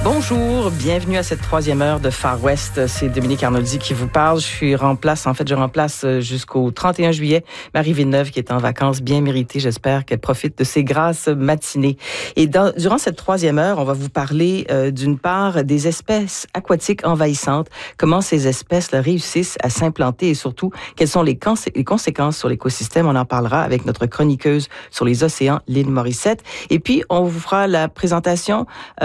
Bonjour, bienvenue à cette troisième heure de Far West. C'est Dominique Arnoldi qui vous parle. Je remplace jusqu'au 31 juillet Marie Villeneuve qui est en vacances bien méritées. J'espère qu'elle profite de ses grasses matinées. Et durant cette troisième heure, on va vous parler d'une part des espèces aquatiques envahissantes, comment ces espèces réussissent à s'implanter et surtout quelles sont les conséquences sur l'écosystème. On en parlera avec notre chroniqueuse sur les océans, Lynn Morissette. Et puis, on vous fera la présentation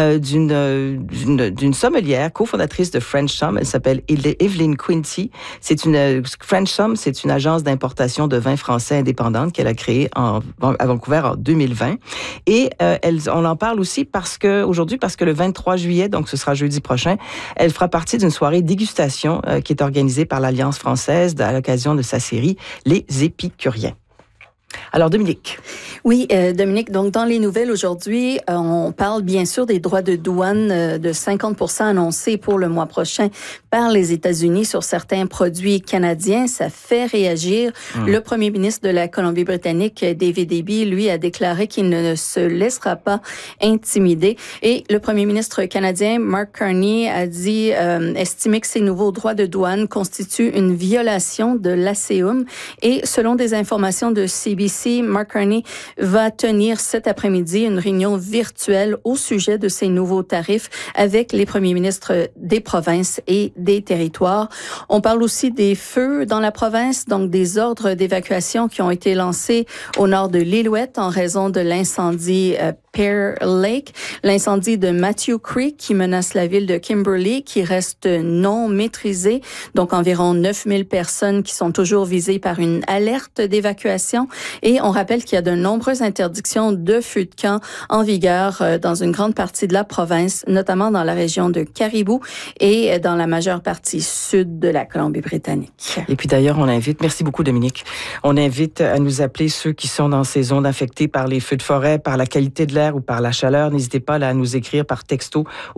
d'une sommelière, cofondatrice de French Somm. Elle s'appelle Evelyn Quinty. French Somm, c'est une agence d'importation de vins français indépendante qu'elle a créée à Vancouver en 2020. Et on en parle aussi parce que le 23 juillet, donc ce sera jeudi prochain, elle fera partie d'une soirée dégustation qui est organisée par l'Alliance française à l'occasion de sa série Les Épicuriens. Alors, Dominique. Oui, Dominique, donc dans les nouvelles aujourd'hui, on parle bien sûr des droits de douane de 50% annoncés pour le mois prochain par les États-Unis sur certains produits canadiens. Ça fait réagir. Le premier ministre de la Colombie-Britannique, David Eby, lui, a déclaré qu'il ne se laissera pas intimider. Et le premier ministre canadien, Mark Carney, a dit estimer que ces nouveaux droits de douane constituent une violation de l'ASEUM. Et selon des informations de CBC, Mark Carney va tenir cet après-midi une réunion virtuelle au sujet de ces nouveaux tarifs avec les premiers ministres des provinces et des territoires. On parle aussi des feux dans la province, donc des ordres d'évacuation qui ont été lancés au nord de l'Illooet en raison de l'incendie Pear Lake, l'incendie de Matthew Creek qui menace la ville de Kimberley qui reste non maîtrisée, donc environ 9000 personnes qui sont toujours visées par une alerte d'évacuation. Et on rappelle qu'il y a de nombreuses interdictions de feux de camp en vigueur dans une grande partie de la province, notamment dans la région de Caribou et dans la majeure partie sud de la Colombie-Britannique. Et puis d'ailleurs, merci beaucoup Dominique, on invite à nous appeler ceux qui sont dans ces zones affectées par les feux de forêt, par la qualité de l'air ou par la chaleur. N'hésitez pas à nous écrire par texto au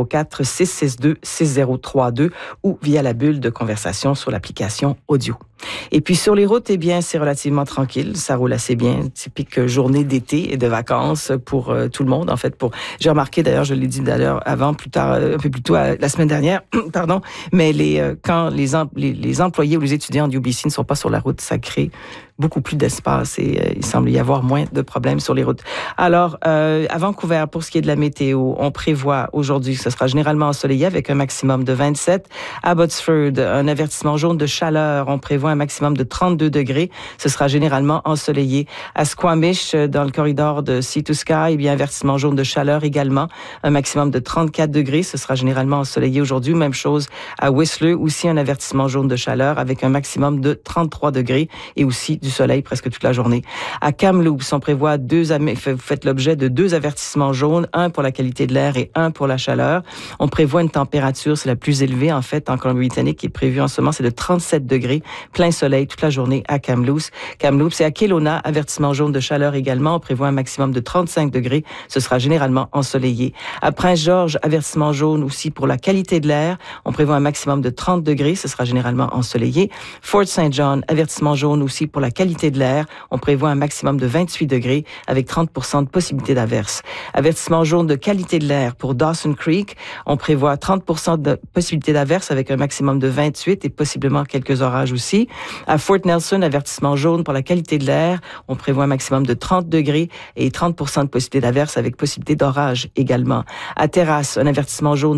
604-662-6032 ou via la bulle de conversation sur l'application audio. Et puis sur les routes, c'est relativement tranquille. Ça roule assez bien. Typique journée d'été et de vacances pour tout le monde. En fait, j'ai remarqué d'ailleurs, je l'ai dit d'ailleurs un peu plus tôt la semaine dernière, pardon, mais quand les employés ou les étudiants de UBC ne sont pas sur la route, ça crée beaucoup plus d'espace et il semble y avoir moins de problèmes sur les routes. Alors, à Vancouver, pour ce qui est de la météo, on prévoit aujourd'hui que ce sera généralement ensoleillé avec un maximum de 27. À Abbotsford, un avertissement jaune de chaleur. On prévoit un maximum de 32 degrés. Ce sera généralement ensoleillé. À Squamish, dans le corridor de Sea to Sky, avertissement jaune de chaleur également. Un maximum de 34 degrés. Ce sera généralement ensoleillé aujourd'hui. Même chose à Whistler, aussi un avertissement jaune de chaleur avec un maximum de 33 degrés et aussi du soleil presque toute la journée. À Kamloops, on prévoit vous faites l'objet de 2 avertissements jaunes, un pour la qualité de l'air et un pour la chaleur. On prévoit une température, c'est la plus élevée en fait en Colombie-Britannique qui est prévue en ce moment, c'est de 37 degrés, plein soleil toute la journée à Kamloops et à Kelowna, avertissement jaune de chaleur également. On prévoit un maximum de 35 degrés. Ce sera généralement ensoleillé. À Prince-Georges, avertissement jaune aussi pour la qualité de l'air. On prévoit un maximum de 30 degrés. Ce sera généralement ensoleillé. Fort St. John, avertissement jaune aussi pour la qualité de l'air. On prévoit un maximum de 28 degrés avec 30% de possibilité d'averse. Avertissement jaune de qualité de l'air pour Dawson Creek. On prévoit 30% de possibilité d'averse avec un maximum de 28 et possiblement quelques orages aussi. À Fort Nelson, avertissement jaune pour la qualité de l'air. On prévoit un maximum de 30 degrés et 30% de possibilité d'averse avec possibilité d'orage également. À Terrace, un avertissement jaune